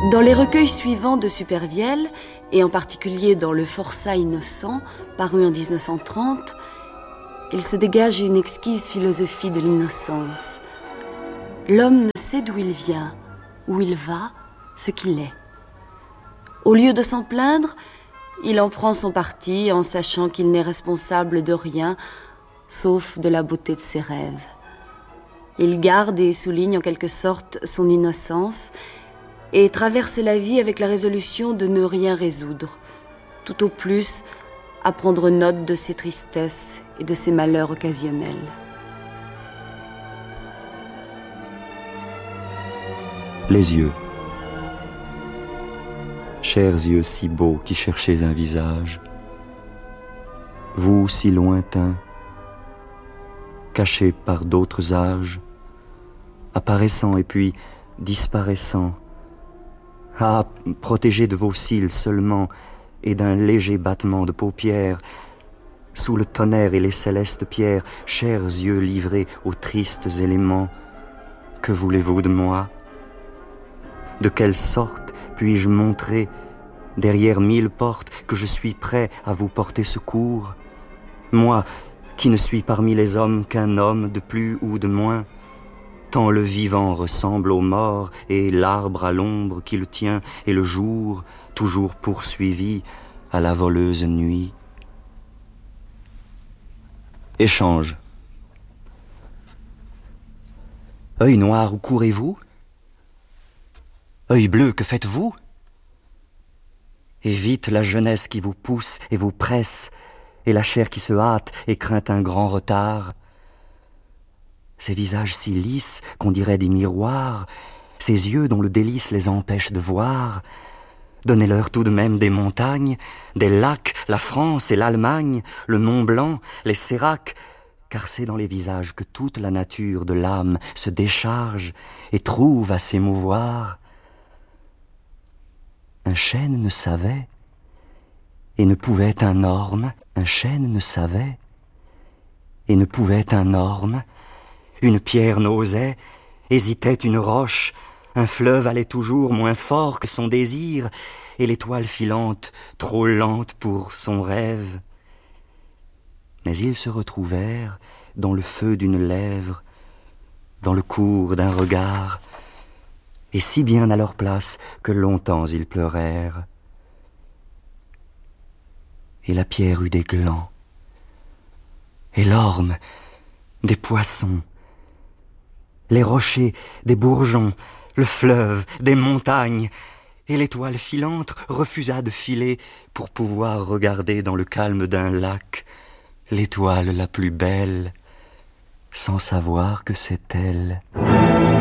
Dans les recueils suivants de Supervielle, et en particulier dans Le Forçat innocent, paru en 1930, il se dégage une exquise philosophie de l'innocence. L'homme ne sait d'où il vient, où il va, ce qu'il est. Au lieu de s'en plaindre, il en prend son parti en sachant qu'il n'est responsable de rien, sauf de la beauté de ses rêves. Il garde et souligne en quelque sorte son innocence et traverse la vie avec la résolution de ne rien résoudre, tout au plus à prendre note de ses tristesses et de ses malheurs occasionnels. Les yeux. Chers yeux si beaux qui cherchez un visage, vous si lointains, cachés par d'autres âges, apparaissant et puis disparaissant. Ah, protégés de vos cils seulement et d'un léger battement de paupières, sous le tonnerre et les célestes pierres, chers yeux livrés aux tristes éléments, que voulez-vous de moi? De quelle sorte puis-je montrer, derrière 1000 portes, que je suis prêt à vous porter secours? Moi, qui ne suis parmi les hommes qu'un homme de plus ou de moins, tant le vivant ressemble au mort, et l'arbre à l'ombre qui le tient, et le jour, toujours poursuivi, à la voleuse nuit. Échange. Œil noir, où courez-vous? Œil bleu, que faites-vous? Et vite la jeunesse qui vous pousse et vous presse, et la chair qui se hâte et craint un grand retard. Ces visages si lisses qu'on dirait des miroirs, ces yeux dont le délice les empêche de voir, donnez-leur tout de même des montagnes, des lacs, la France et l'Allemagne, le Mont Blanc, les séracs, car c'est dans les visages que toute la nature de l'âme se décharge et trouve à s'émouvoir. Un chêne ne savait et ne pouvait un orme, un chêne ne savait et ne pouvait un orme, une pierre n'osait, hésitait une roche, un fleuve allait toujours moins fort que son désir, et l'étoile filante, trop lente pour son rêve. Mais ils se retrouvèrent dans le feu d'une lèvre, dans le cours d'un regard, et si bien à leur place que longtemps ils pleurèrent. Et la pierre eut des glands, et l'orme des poissons, les rochers des bourgeons, le fleuve des montagnes, et l'étoile filante refusa de filer pour pouvoir regarder dans le calme d'un lac l'étoile la plus belle, sans savoir que c'est elle.